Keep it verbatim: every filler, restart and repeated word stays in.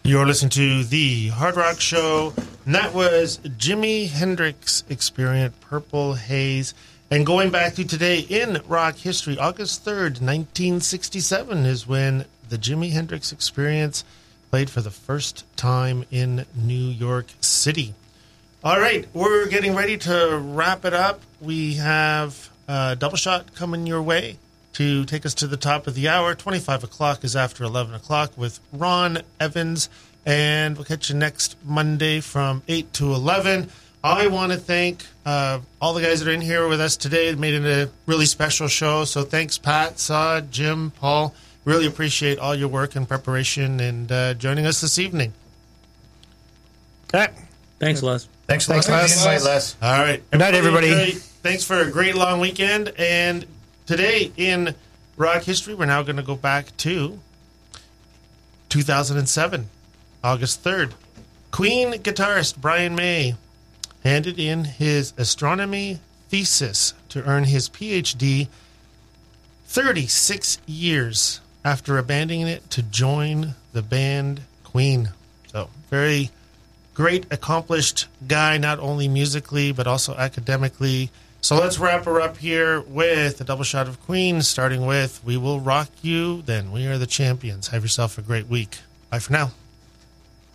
You're listening to the Hard Rock Show, and that was Jimi Hendrix Experience, Purple Haze. And going back to today in rock history, August third, nineteen sixty-seven is when the Jimi Hendrix Experience played for the first time in New York City. All right, we're getting ready to wrap it up. We have a double shot coming your way to take us to the top of the hour. twenty-five o'clock is after eleven o'clock with Ron Evans, and we'll catch you next Monday from eight to eleven. I want to thank uh, all the guys that are in here with us today. It made it a really special show, so thanks, Pat, Saw, Jim, Paul. Really appreciate all your work and preparation and uh, joining us this evening. Okay. Thanks, Les. Thanks, Thanks, Les. Les. Les. All right. Good night, everybody. Great. Thanks for a great long weekend. And today in rock history, we're now going to go back to two thousand seven, August third. Queen guitarist Brian May handed in his astronomy thesis to earn his P H D thirty-six years after abandoning it to join the band Queen. So, very great, accomplished guy, not only musically, but also academically. So let's wrap her up here with a double shot of Queen, starting with We Will Rock You, then We Are the Champions. Have yourself a great week. Bye for now.